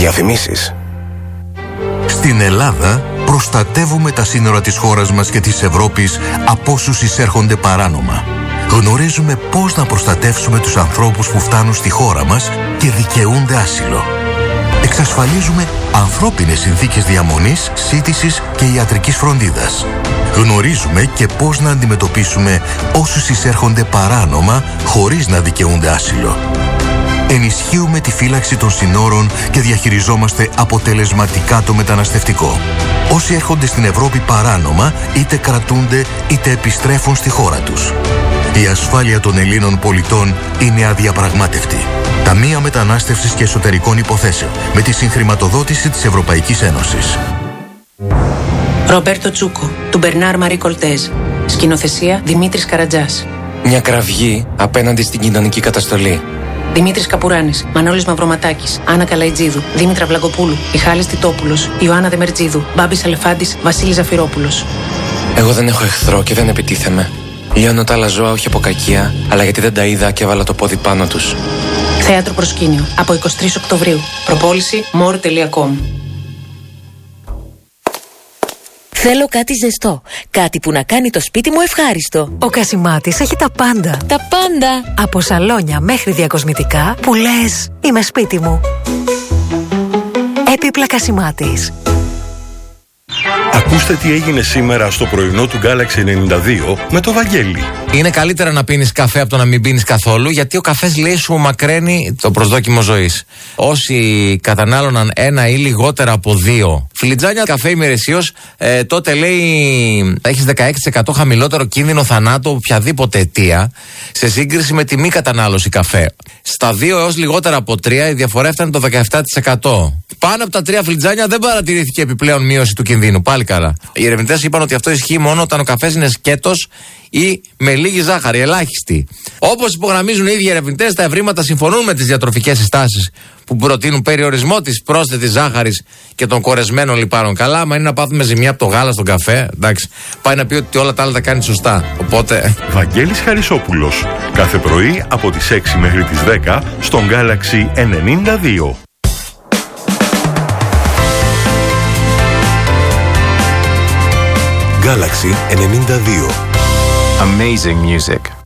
Διαφημίσεις. Στην Ελλάδα προστατεύουμε τα σύνορα της χώρας μας και της Ευρώπης από όσους εισέρχονται παράνομα. Γνωρίζουμε πώς να προστατεύσουμε τους ανθρώπους που φτάνουν στη χώρα μας και δικαιούνται άσυλο. Εξασφαλίζουμε ανθρώπινες συνθήκες διαμονής, σύντησης και ιατρικής φροντίδας. Γνωρίζουμε και πώς να αντιμετωπίσουμε όσους εισέρχονται παράνομα χωρίς να δικαιούνται άσυλο. Ενισχύουμε τη φύλαξη των συνόρων και διαχειριζόμαστε αποτελεσματικά το μεταναστευτικό. Όσοι έρχονται στην Ευρώπη παράνομα, είτε κρατούνται είτε επιστρέφουν στη χώρα τους. Η ασφάλεια των Ελλήνων πολιτών είναι αδιαπραγμάτευτη. Ταμεία Μετανάστευσης και Εσωτερικών Υποθέσεων, με τη συγχρηματοδότηση της Ευρωπαϊκής Ένωσης. Ρομπέρτο Τσούκο, του Μπερνάρ Μαρί Κολτέζ. Σκηνοθεσία Δημήτρης Καρατζάς. Μια κραυγή απέναντι στην κοινωνική καταστολή. Δημήτρης Καπουράνης, Μανώλης Μαυροματάκης, Άννα Καλαϊτζίδου, Δήμητρα Βλαγκοπούλου, Μιχάλης Τιτόπουλος, Ιωάννα Δεμερτζίδου, Μπάμπης Αλεφάντης, Βασίλης Ζαφυρόπουλος. Εγώ δεν έχω εχθρό και δεν επιτίθεμαι. Λιώνω τα άλλα ζώα όχι από κακία, αλλά γιατί δεν τα είδα και έβαλα το πόδι πάνω τους. Θέατρο Προσκήνιο, από 23 Οκτωβρίου. Προπόληση more.com. Θέλω κάτι ζεστό. Κάτι που να κάνει το σπίτι μου ευχάριστο. Ο Κασιμάτης έχει τα πάντα. Τα πάντα. Από σαλόνια μέχρι διακοσμητικά που λες είμαι σπίτι μου. Έπιπλα Κασιμάτης. Ακούστε τι έγινε σήμερα στο πρωινό του Galaxy 92 με το Βαγγέλη. Είναι καλύτερα να πίνεις καφέ από το να μην πίνεις καθόλου, γιατί ο καφές λέει σου μακραίνει το προσδόκιμο ζωής. Όσοι κατανάλωναν ένα ή λιγότερα από 2 φλιτζάνια καφέ ημερησίως, τότε λέει έχεις 16% χαμηλότερο κίνδυνο θανάτου από οποιαδήποτε αιτία σε σύγκριση με τη μη κατανάλωση καφέ. Στα 2 έως λιγότερα από 3 η διαφορά έφτανε το 17%. Πάνω από τα 3 φλιτζάνια δεν παρατηρήθηκε επιπλέον μείωση του κινδύνου. Πάλι καλά. Οι ερευνητές είπαν ότι αυτό ισχύει μόνο όταν ο καφές είναι σκέτος ή με λίγη ζάχαρη, ελάχιστη. Όπως υπογραμμίζουν οι ίδιοι ερευνητές, τα ευρήματα συμφωνούν με τις διατροφικές συστάσεις που προτείνουν περιορισμό της πρόσθετης ζάχαρης και των κορεσμένων λιπάρων. Καλά, άμα είναι να πάθουμε ζημιά από το γάλα στον καφέ, εντάξει, πάει να πει ότι όλα τα άλλα τα κάνει σωστά. Οπότε. Βαγγέλης Χαρισόπουλος. Κάθε πρωί από τις 6 μέχρι τις 10 στον Galaxy 92. Galaxy 92. Amazing music.